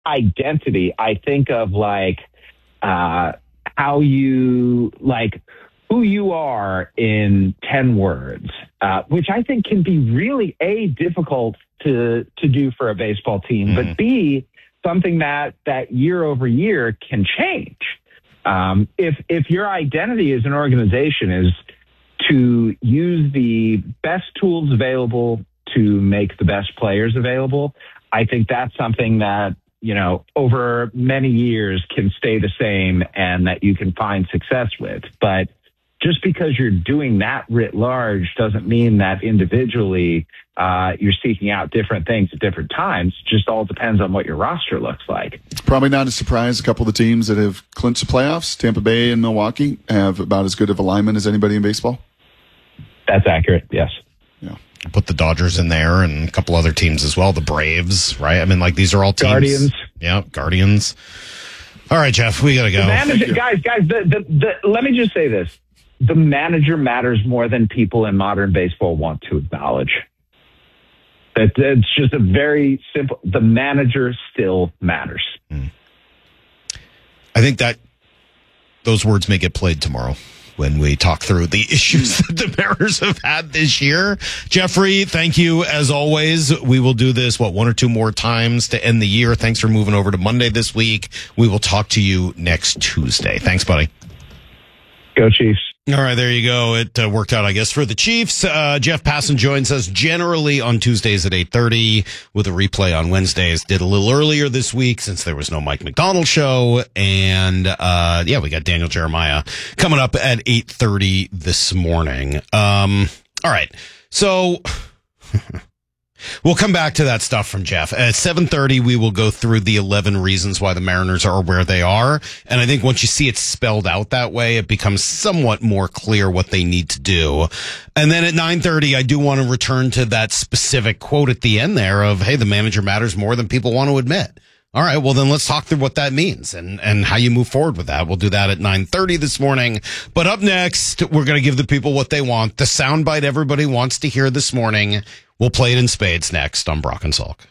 identity, I think of how you who you are in 10 words, which I think can be really difficult to do for a baseball team, but B, something that year over year can change. If your identity as an organization is to use the best tools available to make the best players available, I think that's something that, over many years can stay the same and that you can find success with. But just because you're doing that writ large doesn't mean that individually you're seeking out different things at different times. It just all depends on what your roster looks like. It's probably not a surprise. A couple of the teams that have clinched the playoffs, Tampa Bay and Milwaukee, have about as good of alignment as anybody in baseball. That's accurate, yes. Yeah. Put the Dodgers in there and a couple other teams as well. The Braves, right? I mean, these are all teams. Guardians. Yeah, Guardians. All right, Jeff, we got to go. Guys, let me just say this. The manager matters more than people in modern baseball want to acknowledge. It's just a very simple, the manager still matters. I think that those words may get played tomorrow when we talk through the issues that the Mariners have had this year. Jeffrey, thank you as always. We will do this, one or two more times to end the year. Thanks for moving over to Monday this week. We will talk to you next Tuesday. Thanks, buddy. Go Chiefs. All right, there you go. It worked out, I guess, for the Chiefs. Jeff Passan joins us generally on Tuesdays at 8:30 with a replay on Wednesdays. Did a little earlier this week since there was no Mike McDonald show. And, we got Daniel Jeremiah coming up at 8:30 this morning. All right. So we'll come back to that stuff from Jeff. At 7:30, we will go through the 11 reasons why the Mariners are where they are. And I think once you see it spelled out that way, it becomes somewhat more clear what they need to do. And then at 9:30, I do want to return to that specific quote at the end there of, hey, the manager matters more than people want to admit. All right, well, then let's talk through what that means and how you move forward with that. We'll do that at 9:30 this morning. But up next, we're going to give the people what they want. The soundbite everybody wants to hear this morning. We'll play it in spades next on Brock and Salk.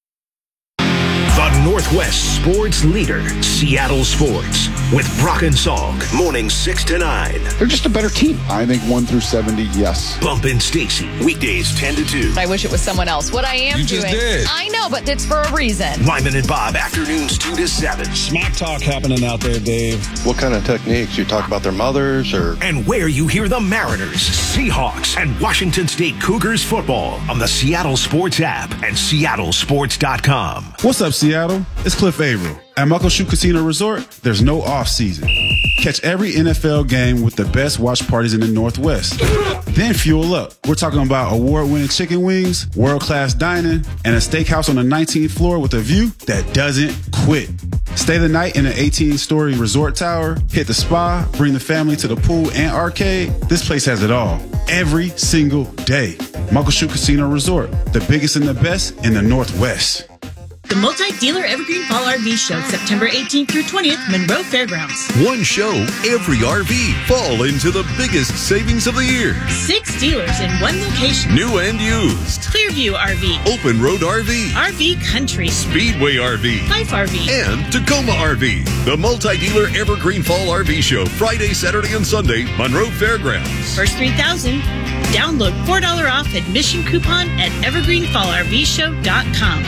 The Northwest sports leader, Seattle Sports, with Brock and Salk, mornings 6 to 9. They're just a better team. I think 1 through 70, yes. Bump and Stacy, weekdays 10 to 2. I wish it was someone else. What I am you doing. Just did. I know, but it's for a reason. Lyman and Bob, afternoons 2 to 7. Smack talk happening out there, Dave. What kind of techniques? You talk about their mothers or? And where you hear the Mariners, Seahawks, and Washington State Cougars football on the Seattle Sports app and seattlesports.com. What's up, Seattle? It's Cliff Averill. At Muckleshoot Casino Resort, there's no off-season. Catch every NFL game with the best watch parties in the Northwest. Then fuel up. We're talking about award-winning chicken wings, world-class dining, and a steakhouse on the 19th floor with a view that doesn't quit. Stay the night in an 18-story resort tower, hit the spa, bring the family to the pool and arcade. This place has it all. Every single day. Muckleshoot Casino Resort, the biggest and the best in the Northwest. The multi-dealer Evergreen Fall RV Show, September 18th through 20th, Monroe Fairgrounds. One show, every RV. Fall into the biggest savings of the year. 6 dealers in one location. New and used. Clearview RV. Open Road RV. RV Country. Speedway RV. Fife RV. And Tacoma RV. The multi-dealer Evergreen Fall RV Show, Friday, Saturday, and Sunday, Monroe Fairgrounds. First 3,000. Download $4 off admission coupon at evergreenfallrvshow.com.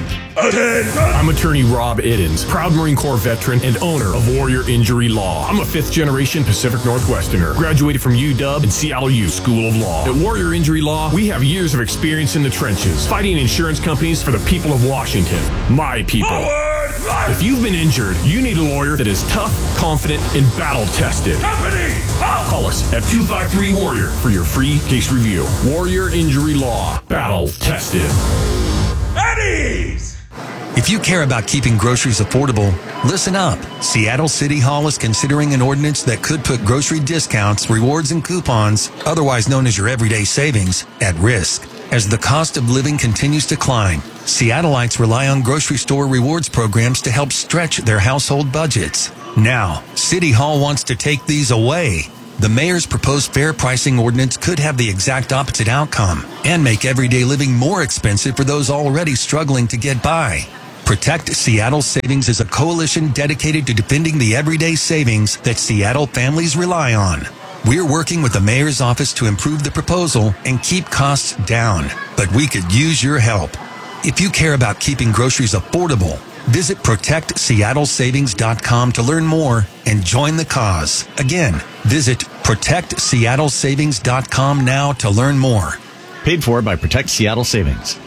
I'm attorney Rob Iddens, proud Marine Corps veteran and owner of Warrior Injury Law. I'm a 5th-generation Pacific Northwesterner, graduated from UW and Seattle U School of Law. At Warrior Injury Law, we have years of experience in the trenches, fighting insurance companies for the people of Washington, my people. If you've been injured, you need a lawyer that is tough, confident, and battle-tested. Call us at 253-WARRIOR for your free case review. Warrior Injury Law, battle-tested. Eddie's! If you care about keeping groceries affordable, listen up. Seattle City Hall is considering an ordinance that could put grocery discounts, rewards, and coupons, otherwise known as your everyday savings, at risk. As the cost of living continues to climb, Seattleites rely on grocery store rewards programs to help stretch their household budgets. Now, City Hall wants to take these away. The mayor's proposed fair pricing ordinance could have the exact opposite outcome and make everyday living more expensive for those already struggling to get by. Protect Seattle Savings is a coalition dedicated to defending the everyday savings that Seattle families rely on. We're working with the mayor's office to improve the proposal and keep costs down, but we could use your help. If you care about keeping groceries affordable, visit ProtectSeattleSavings.com to learn more and join the cause. Again, visit ProtectSeattleSavings.com now to learn more. Paid for by Protect Seattle Savings.